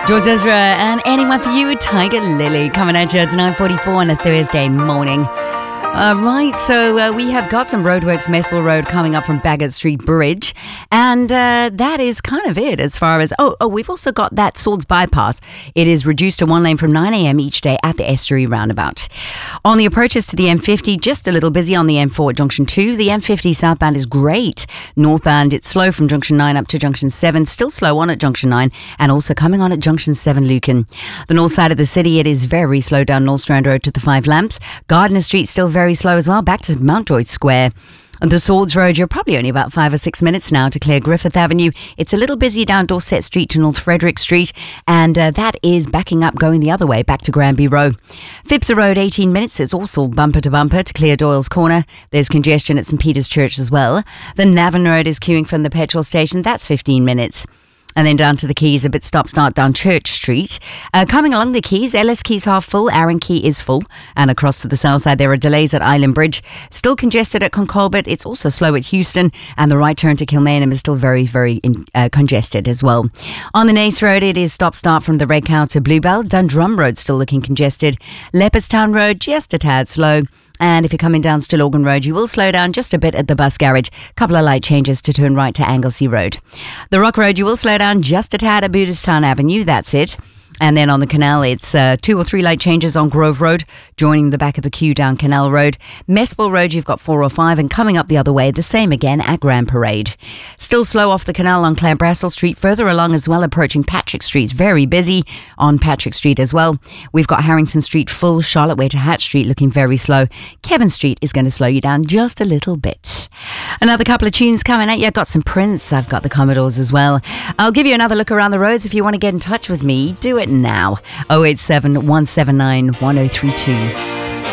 George Ezra and Anyone For You, Tiger Lily, coming at you. It's 9:44 on a Thursday morning. So we have got some roadworks, Mespel Road, coming up from Bagot Street Bridge. And that is kind of it as far as... we've also got that Swords Bypass. It is reduced to one lane from 9 a.m. each day at the Estuary Roundabout. On the approaches to the M50, just a little busy on the M4 at Junction 2. The M50 southbound is great. Northbound, it's slow from Junction 9 up to Junction 7. Still slow on at Junction 9 and also coming on at Junction 7 Lucan. The north side of the city, it is very slow down North Strand Road to the Five Lamps. Gardner Street still very slow as well, back to Mountjoy Square. On the Swords Road, you're probably only about 5 or 6 minutes now to clear Griffith Avenue. It's a little busy down Dorset Street to North Frederick Street, and that is backing up going the other way, back to Granby Row. Phipps Road, 18 minutes. It's also bumper to bumper to clear Doyle's Corner. There's congestion at St Peter's Church as well. The Navan Road is queuing from the petrol station. That's 15 minutes. And then down to the Quays, a bit stop-start down Church Street. Coming along the Quays, Ellis Quay's half full, Arran Quay is full. And across to the south side, there are delays at Island Bridge. Still congested at Concolbert. It's also slow at Houston. And the right turn to Kilmainham is still very, very congested as well. On the Naas Road, it is stop-start from the Red Cow to Bluebell. Dundrum Road still looking congested. Leopardstown Road, just a tad slow. And if you're coming down Stillorgan Road, you will slow down just a bit at the bus garage. Couple of light changes to turn right to Anglesey Road. The Rock Road, you will slow down just a tad at Booterstown Avenue. That's it. And then on the canal, it's 2 or 3 light changes on Grove Road, joining the back of the queue down Canal Road. Mespel Road, you've got 4 or 5, and coming up the other way, the same again at Grand Parade. Still slow off the canal on Clanbrassil Street, further along as well, approaching Patrick Street. Very busy on Patrick Street as well. We've got Harrington Street full, Charlotte Way to Hatch Street looking very slow. Kevin Street is going to slow you down just a little bit. Another couple of tunes coming at you. I've got some Prince, I've got the Commodores as well. I'll give you another look around the roads. If you want to get in touch with me, do it now. 087 179 1032.